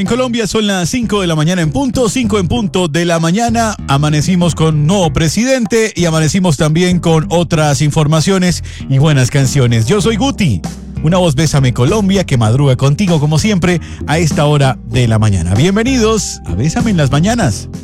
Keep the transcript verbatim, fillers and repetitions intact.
En Colombia son las cinco de la mañana en punto, cinco en punto de la mañana. Amanecimos con nuevo presidente y amanecimos también con otras informaciones y buenas canciones. Yo soy Guti, una voz Bésame Colombia que madruga contigo como siempre a esta hora de la mañana. Bienvenidos a Bésame en las mañanas.